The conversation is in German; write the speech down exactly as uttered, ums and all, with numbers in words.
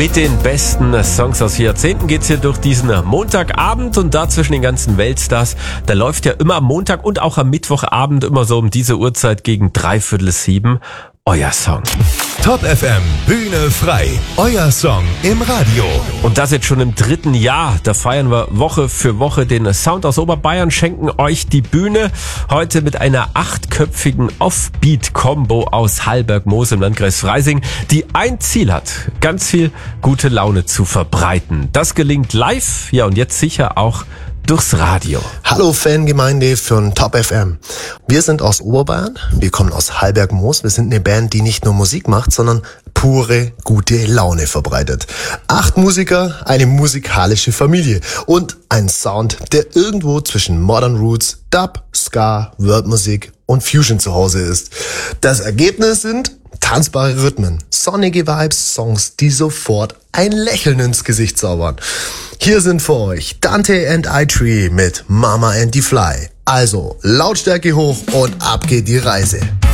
Mit den besten Songs aus Jahrzehnten geht's hier durch diesen Montagabend und da zwischen den ganzen Weltstars. Da läuft ja immer am Montag und auch am Mittwochabend immer so um diese Uhrzeit gegen dreiviertel sieben euer Song. Top F M, Bühne frei. Euer Song im Radio. Und das jetzt schon im dritten Jahr. Da feiern wir Woche für Woche den Sound aus Oberbayern, schenken euch die Bühne. Heute mit einer achtköpfigen Offbeat-Combo aus Hallberg-Moos im Landkreis Freising, die ein Ziel hat, ganz viel gute Laune zu verbreiten. Das gelingt live, ja und jetzt sicher auch durchs Radio. Hallo Fangemeinde von Top F M. Wir sind aus Oberbayern, wir kommen aus Hallberg-Moos. Wir sind eine Band, die nicht nur Musik macht, sondern pure gute Laune verbreitet. Acht Musiker, eine musikalische Familie und ein Sound, der irgendwo zwischen Modern Roots, Dub, Ska, Worldmusik und Fusion zu Hause ist. Das Ergebnis sind tanzbare Rhythmen, sonnige Vibes, Songs, die sofort ein Lächeln ins Gesicht zaubern. Hier sind für euch Dante and iTree mit Mama and the Fly. Also Lautstärke hoch und ab geht die Reise.